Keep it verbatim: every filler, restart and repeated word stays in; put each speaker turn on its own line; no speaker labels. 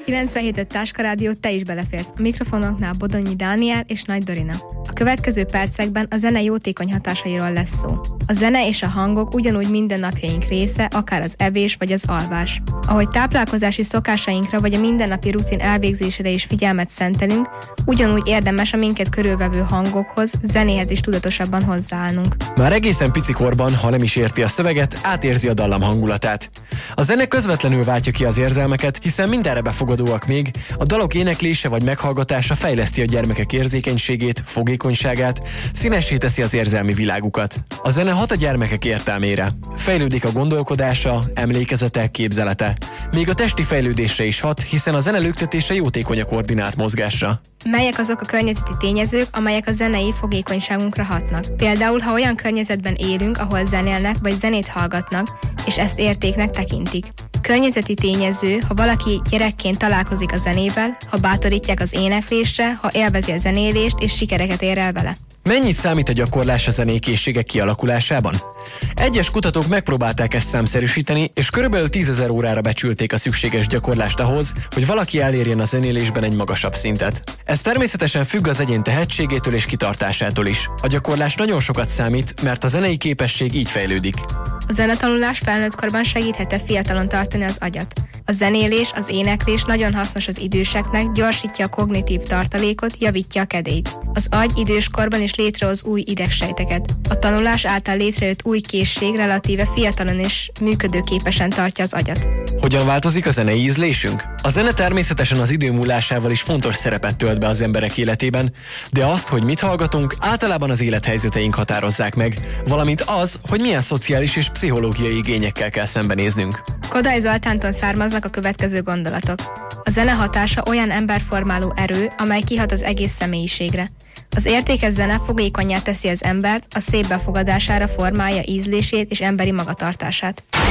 kilencvenhét öt Táskarádió, te is beleférsz. A mikrofonoknál Bodonyi Dániel és Nagy Dorina. A következő percekben a zene jótékony hatásairól lesz szó. A zene és a hangok ugyanúgy mindennapjaink része, akár az evés vagy az alvás. Ahogy táplálkozási szokásainkra vagy a mindennapi rutin elvégzésére is figyelmet szentelünk, ugyanúgy érdemes a minket körülvevő hangokhoz, zenéhez is tudatosabban hozzáállnunk.
Már egészen picikorban, ha nem is érti a szöveget, átérzi a dallam hangulatát. A zene közvetlenül váltja ki az érzelmeket, hiszen mindenre befogadóak még, a dalok éneklése vagy meghallgatása fejleszti a gyermekek érzékenységét, fogékonyságát, színessé teszi az érzelmi világukat. A zene hat a gyermekek értelmére. Fejlődik a gondolkodása, emlékezete, képzelete. Még a testi fejlődésre is hat, hiszen a zene lüktetése jótékony a koordinált mozgásra.
Melyek azok a környezeti tényezők, amelyek a zenei fogékonyságunkra hatnak? Például, ha olyan környezetben élünk, ahol zenélnek vagy zenét hallgatnak, és ezt értéknek tekintik. Környezeti tényező, ha valaki gyerekként találkozik a zenével, ha bátorítják az éneklésre, ha élvezi a zenélést és sikereket ér el vele.
Mennyit számít a gyakorlás a zenékészségek kialakulásában? Egyes kutatók megpróbálták ezt számszerűsíteni, és körülbelül tízezer órára becsülték a szükséges gyakorlást ahhoz, hogy valaki elérjen a zenélésben egy magasabb szintet. Ez természetesen függ az egyén tehetségétől és kitartásától is. A gyakorlás nagyon sokat számít, mert a zenei képesség így fejlődik.
A zenetanulás felnőttkorban segíthet-e fiatalon tartani az agyat? A zenélés, az éneklés nagyon hasznos az időseknek, gyorsítja a kognitív tartalékot, javítja a kedélyt. Az agy időskorban is létrehoz új idegsejteket. A tanulás által létrejött új készség relatíve fiatalon is működőképesen tartja az agyat.
Hogyan változik a zenei ízlésünk? A zene természetesen az idő múlásával is fontos szerepet tölt be az emberek életében, de azt, hogy mit hallgatunk, általában az élethelyzeteink határozzák meg, valamint az, hogy milyen szociális és pszichológiai igényekkel kell szembenéznünk.
Kodály Zoltántól származnak a következő gondolatok. A zene hatása olyan emberformáló erő, amely kihat az egész személyiségre. Az értékes zene fogékonnyá teszi az embert, a szép befogadására formálja ízlését és emberi magatartását.